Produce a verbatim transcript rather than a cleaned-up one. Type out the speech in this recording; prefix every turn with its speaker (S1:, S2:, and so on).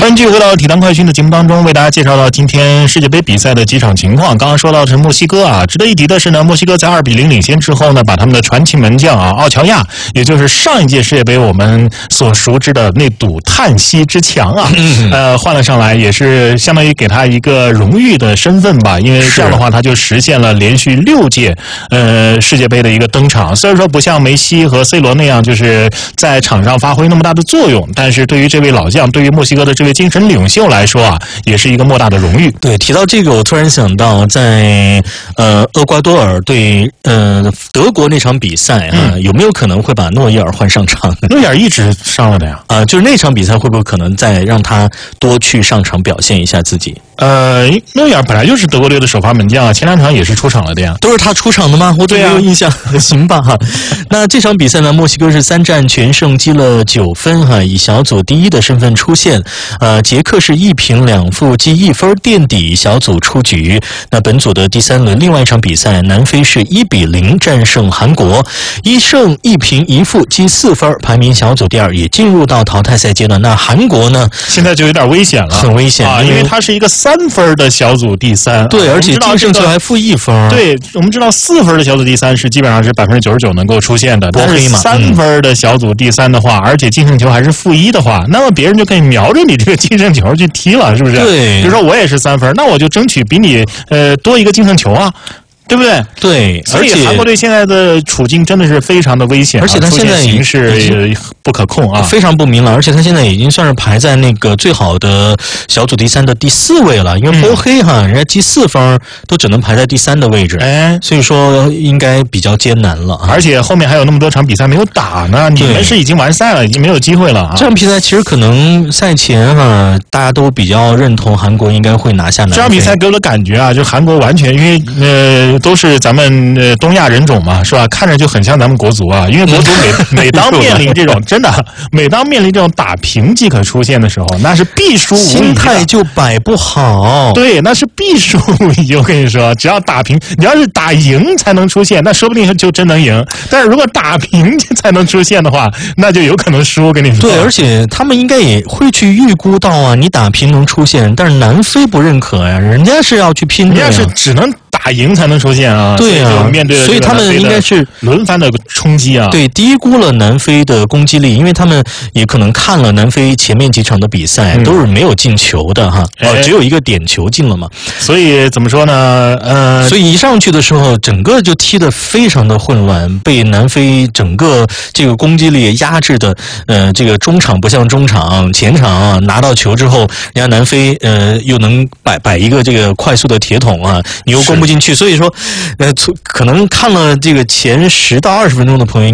S1: 欢迎继续回到体坛快讯的节目当中，为大家介绍到今天世界杯比赛的几场情况。刚刚说到的是墨西哥啊，值得一提的是呢，墨西哥在二比零领先之后呢，把他们的传奇门将啊奥乔亚，也就是上一届世界杯我们所熟知的那堵叹息之墙啊，呃换了上来，也是相当于给他一个荣誉的身份吧，因为这样的话他就实现了连续六届呃世界杯的一个登场。虽然说不像梅西和 C 罗那样就是在场上发挥那么大的作用，但是对于这位老将，对于墨西哥的这位精神领袖来说啊，也是一个莫大的荣誉。
S2: 对，提到这个，我突然想到在呃厄瓜多尔对呃德国那场比赛啊、嗯，有没有可能会把诺伊尔换上场？
S1: 诺伊尔一直上了的呀。
S2: 啊、呃，就是那场比赛会不会可能再让他多去上场表现一下自己？
S1: 呃，诺伊尔本来就是德国队的首发门将啊，前两场也是出场了的呀。
S2: 都是他出场的吗？我都没有印象。啊、行吧哈。那这场比赛呢，墨西哥是三战全胜，积了九分哈，以小组第一的身份出现。呃，捷克是一平两负，积一分垫底，小组出局。那本组的第三轮另外一场比赛，南非是一比零战胜韩国，一胜一平一负，积四分，排名小组第二，也进入到淘汰赛阶段。那韩国呢，
S1: 现在就有点危险了，
S2: 很危险
S1: 啊，因为它是一个三分的小组第三，
S2: 对，而且净胜球还负一分。
S1: 对，我们知道四分的小组第三是基本上是百分之九十九能够出现的，但是三分的小组第三的话，而且净胜球还是负一的话，那么别人就可以瞄着你这个净胜球去踢了，是不是？
S2: 对，
S1: 比如说我也是三分，那我就争取比你呃多一个净胜球啊。对不对？
S2: 对，
S1: 所以韩国队现在的处境真的是非常的危险、啊，
S2: 而且他现在
S1: 形势不可控啊，
S2: 非常不明朗。而且他现在已经算是排在那个最好的小组第三的第四位了，因为波黑哈、嗯、人家积四分都只能排在第三的位置，哎，所以说应该比较艰难了。
S1: 而且后面还有那么多场比赛没有打呢，你们是已经完赛了，已经没有机会了啊。
S2: 这场比赛其实可能赛前哈，大家都比较认同韩国应该会拿下南非。
S1: 这场比赛给我的感觉啊，就韩国完全因为呃。都是咱们呃东亚人种嘛，是吧？看着就很像咱们国足啊。因为国足每每当面临这种真的，每当面临这种打平即可出现的时候，那是必输无疑，
S2: 心态就摆不好。
S1: 对，那是必输无疑。我跟你说，只要打平，你要是打赢才能出现，那说不定就真能赢。但是如果打平才能出现的话，那就有可能输。跟你说，
S2: 对，而且他们应该也会去预估到啊，你打平能出现，但是南非不认可呀，人家是要去拼的呀，
S1: 人家是只能打赢才能出现啊。
S2: 对啊，
S1: 面对
S2: 所以他们应该是
S1: 轮番的冲击啊。
S2: 对，低估了南非的攻击力，因为他们也可能看了南非前面几场的比赛，嗯、都是没有进球的哈，哦、呃，只有一个点球进了嘛。
S1: 所以怎么说呢？呃，
S2: 所以一上去的时候，整个就踢得非常的混乱，被南非整个这个攻击力压制的，呃，这个中场不像中场，前场啊拿到球之后，人家南非呃又能摆摆一个这个快速的铁桶啊，你又攻不进去，所以说，呃，可能看了这个前十到二十分钟的朋友。